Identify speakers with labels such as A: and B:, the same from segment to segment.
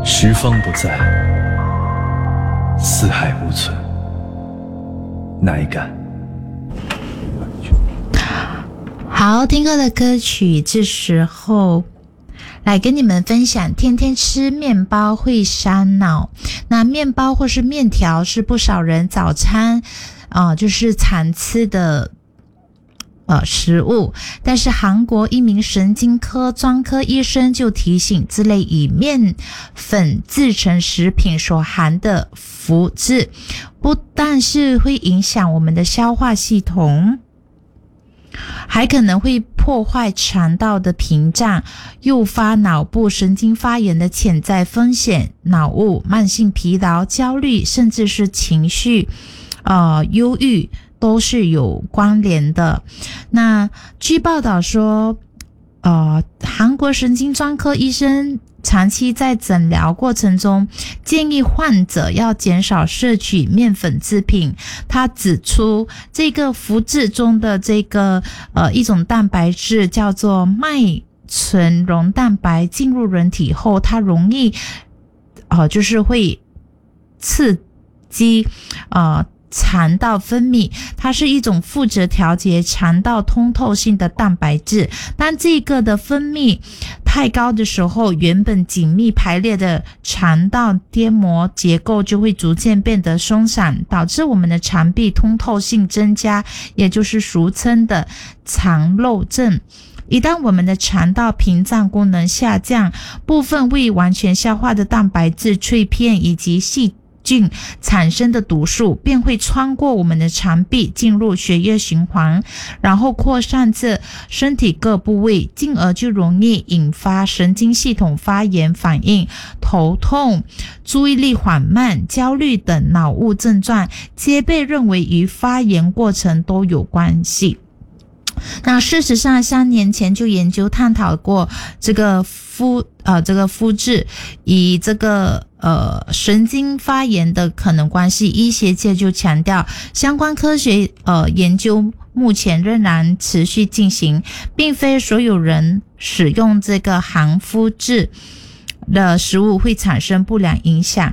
A: 十方不在，四海无存，乃敢。
B: 好，听过的歌曲，这时候来跟你们分享，天天吃面包会伤脑。那面包或是面条是不少人早餐就是常吃的食物，但是韩国一名神经科专科医生就提醒，这类以面粉制成食品所含的麸质，不但是会影响我们的消化系统，还可能会破坏肠道的屏障，诱发脑部神经发炎的潜在风险，脑雾、慢性疲劳、焦虑，甚至是情绪忧郁都是有关联的。那据报道说韩国神经专科医生长期在诊疗过程中建议患者要减少摄取面粉制品。他指出，这个麸质中的这个一种蛋白质叫做麦醇溶蛋白，进入人体后，它容易就是会刺激肠道分泌，它是一种负责调节肠道通透性的蛋白质。当这个的分泌太高的时候，原本紧密排列的肠道黏膜结构就会逐渐变得松散，导致我们的肠壁通透性增加，也就是俗称的肠漏症。一旦我们的肠道屏障功能下降，部分未完全消化的蛋白质脆片以及细菌产生的毒素便会穿过我们的肠壁，进入血液循环，然后扩散至身体各部位，进而就容易引发神经系统发炎反应、头痛、注意力缓慢、焦虑等脑雾症状，皆被认为与发炎过程都有关系。那事实上3年前就研究探讨过这个麸质以这个神经发炎的可能关系，医学界就强调相关科学研究目前仍然持续进行，并非所有人使用这个含麸质的食物会产生不良影响。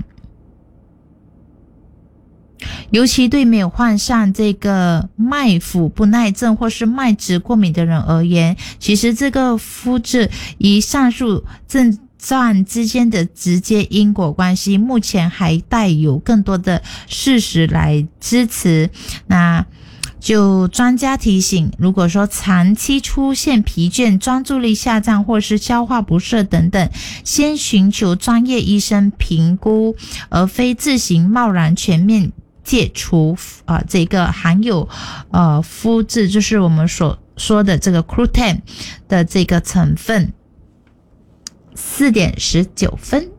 B: 尤其对没有患上这个麦麸不耐症或是麦质过敏的人而言，其实这个麸质与上述症状之间的直接因果关系，目前还带有更多的事实来支持。那就专家提醒，如果说长期出现疲倦、专注力下降或是消化不顺等等，先寻求专业医生评估，而非自行贸然全面戒除这个含有麸质，就是我们所说的这个 gluten 的这个成分。4:19